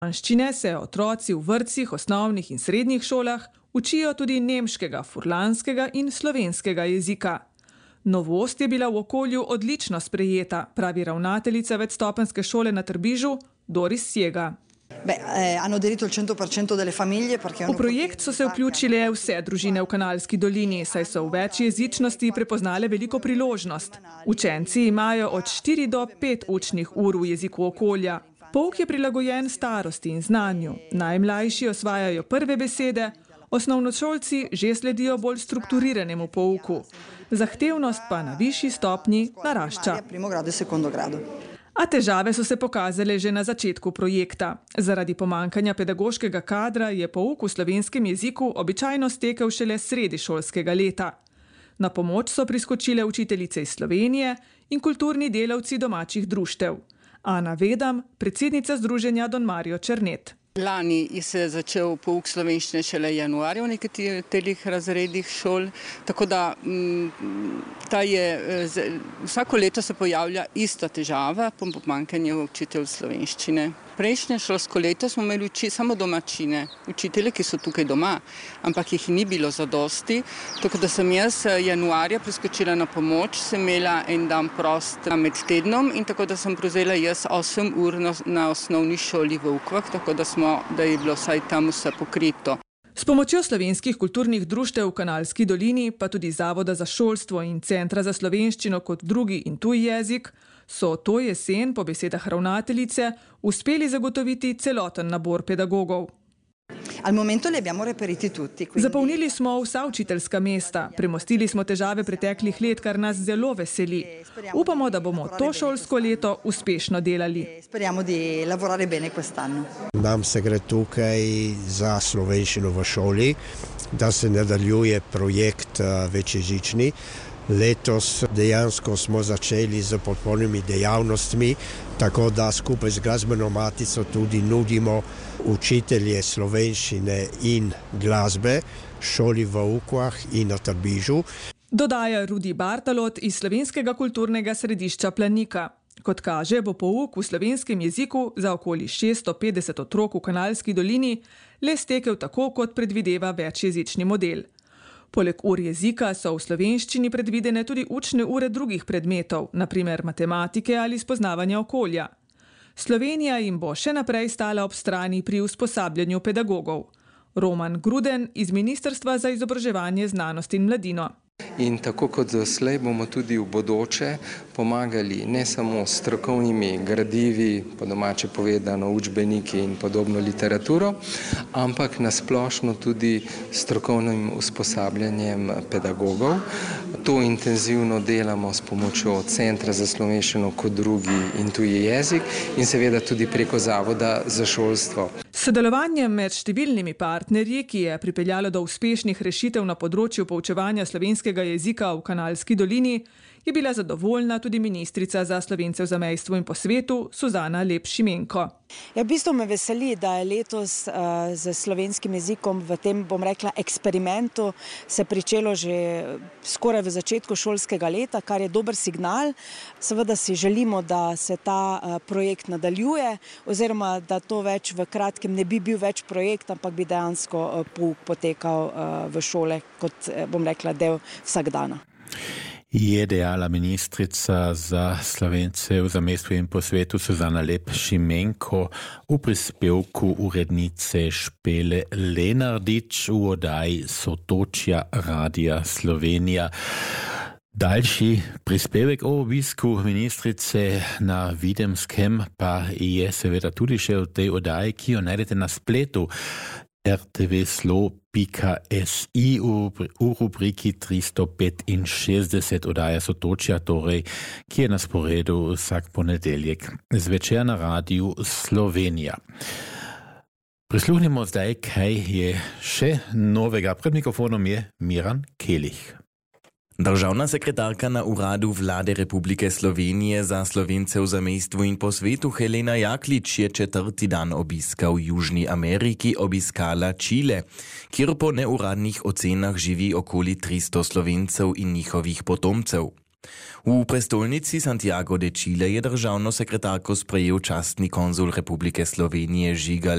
Slovenščine se otroci v vrtcih, osnovnih in srednjih šolah učijo tudi nemškega, furlanskega in slovenskega jezika. Novost je bila v Okolju odlično sprejeta, pravi ravnateljica večstopenjske šole na Trbižu Doris Sjega. V projekt so se vključile vse družine v Kanalski dolini, saj so v večjezičnosti prepoznale veliko priložnost. Učenci imajo od 4 do 5 učnih ur v jeziku okolja. Pouk je prilagojen starosti in znanju. Najmlajši osvajajo prve besede, osnovnošolci že sledijo bolj strukturiranemu pouku. Zahtevnost pa na višji stopnji narašča. A težave so se pokazale že na začetku projekta. Zaradi pomanjkanja pedagoškega kadra je pouk v slovenskem jeziku običajno stekel šele sredi šolskega leta. Na pomoč so priskočile učiteljice iz Slovenije in kulturni delavci domačih društev. Ana Vedam, predsednica združenja Don Mario Černet. Lani se je začel pouk slovenščine šele januarja v nekaterih razredih šol, tako da vsako leto se pojavlja ista težava, pomanjkanje učiteljev slovenščine. Prejšnje šolsko leto smo imeli samo domačine, učitelje, ki so tukaj doma, ampak jih ni bilo zadosti, tako da sem jaz januarja priskočila na pomoč, sem imela en dan prost med tednom in tako da sem prevzela jaz 8 ur na osnovni šoli v Ukvah, tako da je bilo vsaj tam vse pokrito. S pomočjo slovenskih kulturnih društev v Kanalski dolini, pa tudi Zavoda za šolstvo in Centra za slovenščino kot drugi in tuj jezik, so to jesen, po besedah ravnateljice, uspeli zagotoviti celoten nabor pedagogov. Zapolnili smo vsa učiteljska mesta, premostili smo težave preteklih let, kar nas zelo veseli. Upamo, da bomo to šolsko leto uspešno delali. Nam se gre tukaj za slovenščino v šoli, da se nadaljuje projekt večjezični. Letos dejansko smo začeli z podpornimi dejavnostmi, tako da skupaj z Glasbeno matico tudi nudimo učitelje slovenščine in glasbe šoli v Ukvah in na Trbižu. Dodaja Rudi Bartalot iz Slovenskega kulturnega središča Planika. Kot kaže, bo pouk v slovenskem jeziku za okoli 650 otrok v Kanalski dolini le stekel tako, kot predvideva večjezični model. Poleg ur jezika so v slovenščini predvidene tudi učne ure drugih predmetov, na primer matematike ali spoznavanja okolja. Slovenija jim bo še naprej stala ob strani pri usposabljanju pedagogov. Roman Gruden iz Ministrstva za izobraževanje, znanost in mladino. In tako kot doslej bomo tudi v bodoče pomagali ne samo s strokovnimi gradivi, po domače povedano učbeniki in podobno literaturo, ampak nasplošno tudi strokovnim usposabljanjem pedagogov. To intenzivno delamo s pomočjo Centra za slovenščino kot drugi in tuji jezik in seveda tudi preko Zavoda za šolstvo. S sodelovanjem med številnimi partnerji, ki je pripeljalo do uspešnih rešitev na področju poučevanja slovenskega jezika v Kanalski dolini, je bila zadovoljna tudi ministrica za Slovence v zamejstvu in po svetu Suzana Lep Šimenko. V bistvu me veseli, da je letos z slovenskim jezikom v tem, bom rekla, eksperimentu se pričelo že skoraj v začetku šolskega leta, kar je dober signal. Seveda si želimo, da se ta projekt nadaljuje oziroma da to več v kratkem ne bi bil več projekt, ampak bi dejansko pouk potekal v šole kot, bom rekla, del vsakdana. Je dejala ministrica za Slovence v zamejstvu in po svetu Suzana Lep Šimenko v prispevku urednice Špele Lenardič v oddaji Sotočja Radia Slovenija. Daljši prispevek o obisku ministrice na Videmskem pa je seveda tudi še v tej oddaji, ki jo najdete na spletu rtvslo.si v rubriki 365 oddaja Sotočja, torej, ki je na sporedu vsak ponedeljek zvečer na Radiu Slovenija. Prisluhnimo zdaj, kaj je še novega. Pred mikrofonom je Miran Kelih. Državna sekretarka na Uradu Vlade Republike Slovenije za Slovence v zamejstvu in po svetu Helena Jaklič je 4. dan obiska v Južni Ameriki obiskala Čile, kjer po neuradnih ocenah živi okoli 300 Slovencev in njihovih potomcev. V prestolnici Santiago de Chile je državno sekretarko sprejel častni konzul Republike Slovenije Žiga